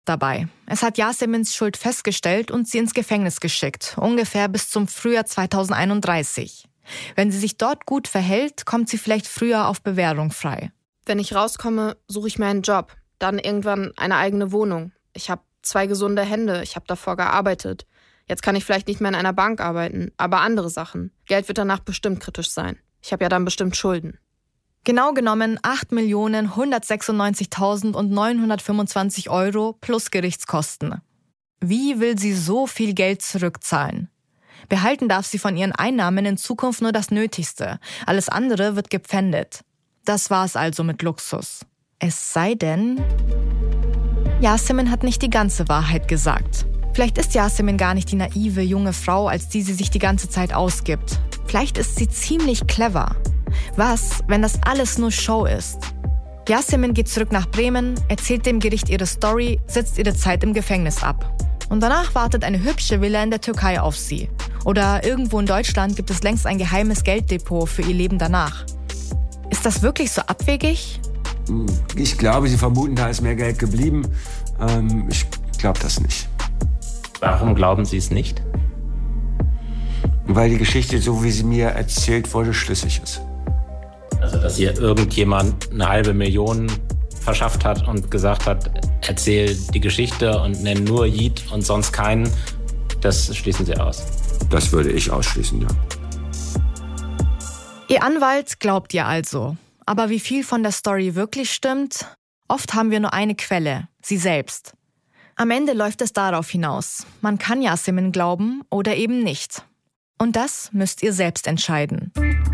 dabei. Es hat Yasemins Schuld festgestellt und sie ins Gefängnis geschickt, ungefähr bis zum Frühjahr 2031. Wenn sie sich dort gut verhält, kommt sie vielleicht früher auf Bewährung frei. Wenn ich rauskomme, suche ich mir einen Job, dann irgendwann eine eigene Wohnung. Ich habe 2 gesunde Hände, ich habe davor gearbeitet. Jetzt kann ich vielleicht nicht mehr in einer Bank arbeiten, aber andere Sachen. Geld wird danach bestimmt kritisch sein. Ich habe ja dann bestimmt Schulden. Genau genommen 8.196.925 € plus Gerichtskosten. Wie will sie so viel Geld zurückzahlen? Behalten darf sie von ihren Einnahmen in Zukunft nur das Nötigste. Alles andere wird gepfändet. Das war's also mit Luxus. Es sei denn, Yasemin hat nicht die ganze Wahrheit gesagt. Vielleicht ist Yasemin gar nicht die naive junge Frau, als die sie sich die ganze Zeit ausgibt. Vielleicht ist sie ziemlich clever. Was, wenn das alles nur Show ist? Yasemin geht zurück nach Bremen, erzählt dem Gericht ihre Story, sitzt ihre Zeit im Gefängnis ab. Und danach wartet eine hübsche Villa in der Türkei auf sie. Oder irgendwo in Deutschland gibt es längst ein geheimes Gelddepot für ihr Leben danach. Ist das wirklich so abwegig? Ich glaube, Sie vermuten, da ist mehr Geld geblieben. Ich glaube das nicht. Warum glauben Sie es nicht? Weil die Geschichte, so wie sie mir erzählt wurde, schlüssig ist. Also, dass hier irgendjemand 500.000 verschafft hat und gesagt hat, erzähl die Geschichte und nenn nur Yeat und sonst keinen, das schließen Sie aus. Das würde ich ausschließen, ja. Ihr Anwalt glaubt ihr also. Aber wie viel von der Story wirklich stimmt? Oft haben wir nur eine Quelle, sie selbst. Am Ende läuft es darauf hinaus. Man kann Yasemin glauben oder eben nicht. Und das müsst ihr selbst entscheiden.